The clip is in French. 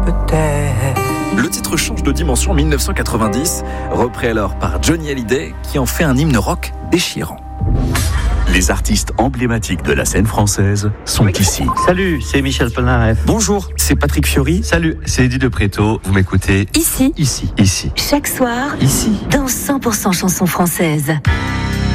peut-être. Le titre change de dimension en 1990, repris alors par Johnny Hallyday, qui en fait un hymne rock déchirant. Les artistes emblématiques de la scène française sont ici. Salut, c'est Michel Polnareff. Bonjour, c'est Patrick Fiori. Salut, c'est Eddie de Préto. Vous m'écoutez Ici. Ici. Chaque soir. Ici. Dans 100% chansons françaises.